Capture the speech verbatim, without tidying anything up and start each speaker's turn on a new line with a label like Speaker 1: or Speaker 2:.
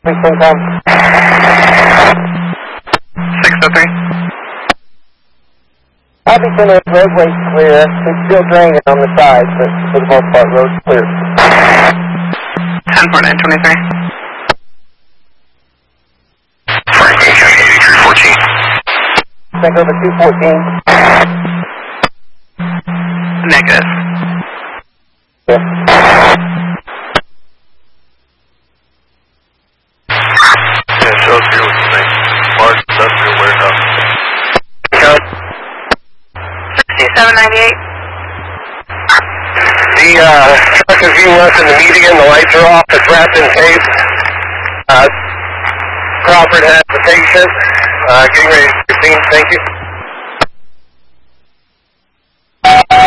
Speaker 1: Same time.
Speaker 2: six oh three.
Speaker 1: Abington is roadway clear. It's still draining on the sides, but for the most part, road's clear.
Speaker 2: ten four nine twenty-three.
Speaker 3: Franklin County eighty-three fourteen.
Speaker 1: Think over two fourteen.
Speaker 2: Negative.
Speaker 1: Yeah.
Speaker 3: Yeah, shows you what's the name. Large industrial warehouse.
Speaker 2: sixty-seven ninety-eight.
Speaker 3: The uh, truck is viewing us in the median. The lights are off. It's wrapped in tape. Uh, Crawford has the patient. Uh, getting ready to proceed. Thank you.